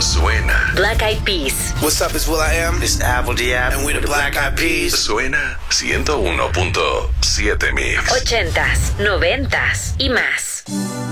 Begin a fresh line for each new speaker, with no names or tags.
suena.
Black Eyed Peas.
What's up, it's will.i.am.
It's Apple D.App.
And we're the Black Eyed Peas.
Suena 101.7 Mix.
80s, 90s y más.